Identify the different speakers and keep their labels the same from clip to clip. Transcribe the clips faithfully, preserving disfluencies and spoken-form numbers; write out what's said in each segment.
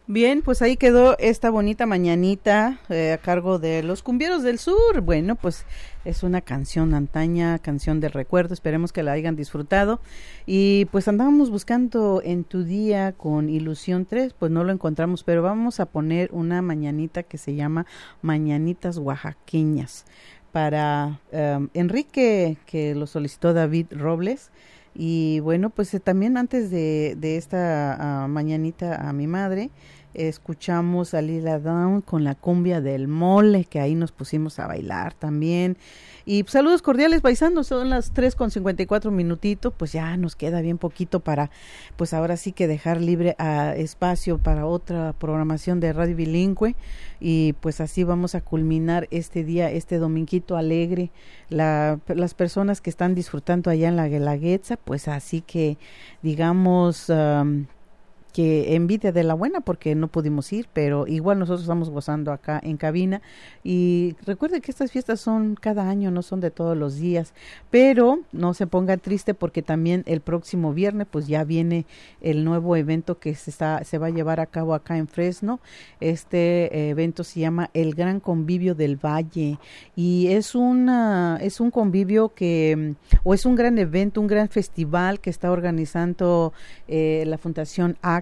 Speaker 1: Bien, pues ahí quedó esta bonita mañanita eh, a cargo de los Cumbieros del Sur. Bueno, pues es una canción antaña, canción del recuerdo, esperemos que la hayan disfrutado. Y pues andábamos buscando en tu día con Ilusión tres, pues no lo encontramos, pero vamos a poner una mañanita que se llama Mañanitas Oaxaqueñas para um, Enrique, que lo solicitó David Robles. Y bueno, pues eh, también antes de, de esta uh, mañanita a mi madre, escuchamos a Lila Downs con la cumbia del mole, que ahí nos pusimos a bailar también. Y pues, saludos cordiales, paisanos, son las tres con cincuenta y cuatro minutitos, pues ya nos queda bien poquito para, pues ahora sí que dejar libre a espacio para otra programación de Radio Bilingüe, y pues así vamos a culminar este día, este dominguito alegre. La, las personas que están disfrutando allá en la Guelaguetza, pues así que digamos... Um, que envidia de la buena porque no pudimos ir, pero igual nosotros estamos gozando acá en cabina. Y recuerde que estas fiestas son cada año, no son de todos los días, pero no se ponga triste porque también el próximo viernes pues ya viene el nuevo evento que se está se va a llevar a cabo acá en Fresno. Este eh, evento se llama El Gran Convivio del Valle, y es una es un convivio que o es un gran evento, un gran festival que está organizando eh, la Fundación A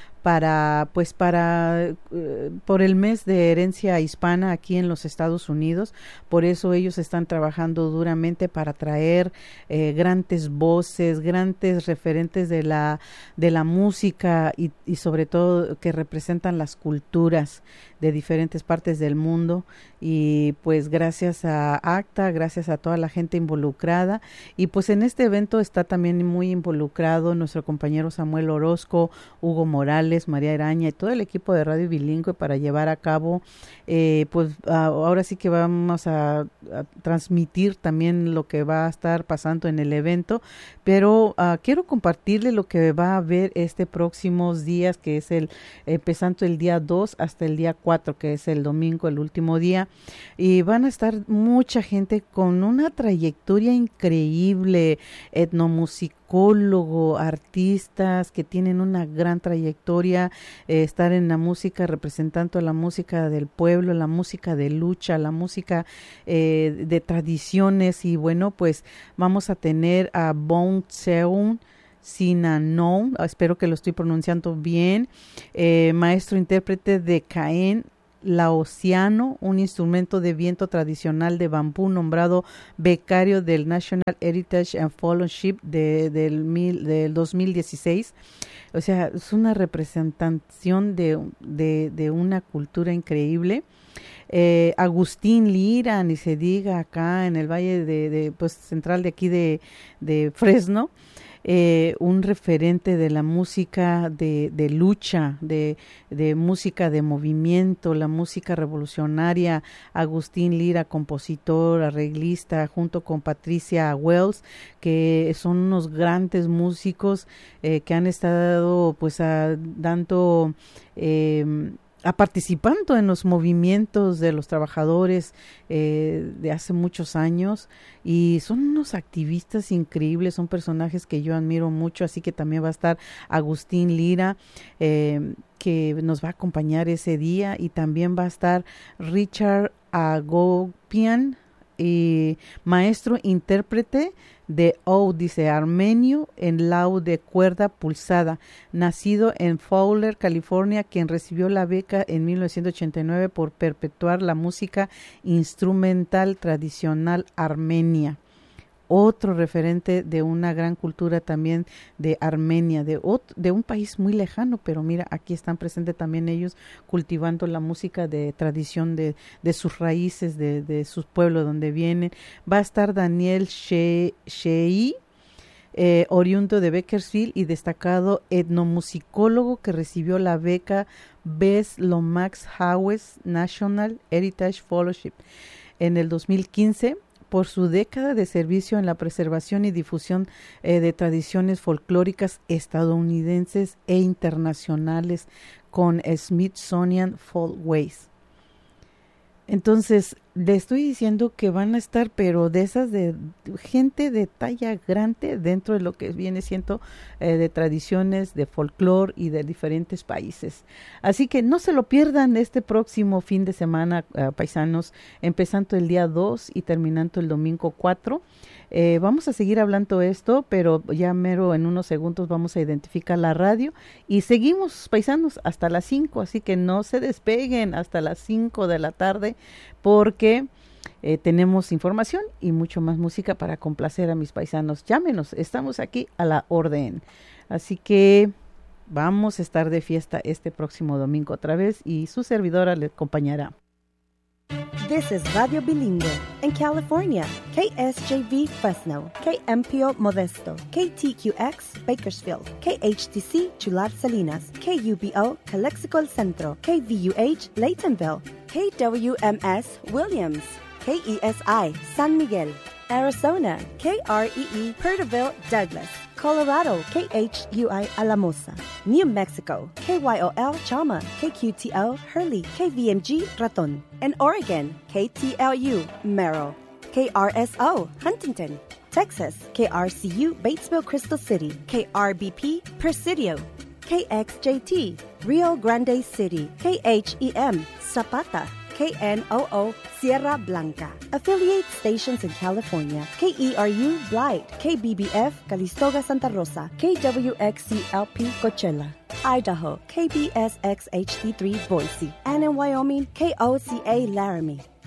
Speaker 1: para pues para uh, por el mes de herencia hispana aquí en los Estados Unidos. Por eso ellos están trabajando duramente para traer eh, grandes voces, grandes referentes de la de la música y, y sobre todo que representan las culturas de diferentes partes del mundo. Y pues gracias a ACTA, gracias a toda la gente involucrada, y pues en este evento está también muy involucrado nuestro compañero Samuel Orozco, Hugo Morales, María Araña y todo el equipo de Radio Bilingüe para llevar a cabo eh, pues a, ahora sí que vamos a, a transmitir también lo que va a estar pasando en el evento, pero uh, quiero compartirle lo que va a haber este próximos días, que es el empezando el día dos hasta el día cuatro, que es el domingo, el último día. Y van a estar mucha gente con una trayectoria increíble, etnomusicólogo, artistas que tienen una gran trayectoria, eh, estar en la música representando la música del pueblo, la música de lucha, la música eh, de tradiciones. Y bueno, pues vamos a tener a Bon Seun Sinanon, espero que lo estoy pronunciando bien, eh, maestro intérprete de Caen laosiano, un instrumento de viento tradicional de bambú, nombrado becario del National Heritage and Fellowship de, del, mil, del dos mil dieciséis. O sea, es una representación de, de, de una cultura increíble. Eh, Agustín Lira, ni se diga, acá en el Valle de, de pues central de aquí de, de Fresno. Eh, un referente de la música de, de lucha, de, de música de movimiento, la música revolucionaria. Agustín Lira, compositor, arreglista, junto con Patricia Wells, que son unos grandes músicos eh, que han estado pues a, dando eh, a participando en los movimientos de los trabajadores eh, de hace muchos años, y son unos activistas increíbles, son personajes que yo admiro mucho. Así que también va a estar Agustín Lira, eh, que nos va a acompañar ese día, y también va a estar Richard Agopian, y maestro intérprete de O, dice armenio en laúd de cuerda pulsada, nacido en Fowler, California, quien recibió la beca en mil novecientos ochenta y nueve por perpetuar la música instrumental tradicional armenia. Otro referente de una gran cultura también de Armenia, de, otro, de un país muy lejano, pero mira, aquí están presentes también ellos cultivando la música de tradición de, de sus raíces, de, de sus pueblos donde vienen. Va a estar Daniel Shei, eh, oriundo de Bakersfield y destacado etnomusicólogo que recibió la beca Bess Lomax Howes National Heritage Fellowship en el dos mil quince. Por su década de servicio en la preservación y difusión eh, de tradiciones folclóricas estadounidenses e internacionales con Smithsonian Folkways. Entonces, le estoy diciendo que van a estar, pero de esas de gente de talla grande dentro de lo que viene siendo eh, de tradiciones, de folclore y de diferentes países. Así que no se lo pierdan este próximo fin de semana, uh, paisanos, empezando el día dos y terminando el domingo cuatro. Eh, vamos a seguir hablando esto, pero ya mero en unos segundos vamos a identificar la radio y seguimos, paisanos, hasta las cinco, así que no se despeguen hasta las cinco de la tarde porque eh, tenemos información y mucho más música para complacer a mis paisanos. Llámenos, estamos aquí a la orden. Así que vamos a estar de fiesta este próximo domingo otra vez y su servidora le acompañará.
Speaker 2: This is Radio Bilingüe in California, K S J V Fresno, K M P O Modesto, K T Q X Bakersfield, K H T C Chular Salinas, K U B O Calexico El Centro, K V U H Laytonville, K W M S Williams, K E S I San Miguel, Arizona, K R E E Porterville Douglas, Colorado, K H U I Alamosa, New Mexico, K Y O L Chama, K Q T O Hurley, K V M G Raton, and Oregon, K T L U Merrill, K R S O Huntington, Texas, K R C U Batesville Crystal City, K R B P Presidio, K X J T Rio Grande City, K H E M Zapata, K N O O Sierra Blanca. Affiliate stations in California, K E R U Blight, K B B F Calistoga Santa Rosa, K W X C L P Coachella, Idaho, K B S X H D three Boise, and in Wyoming, K O C A Laramie.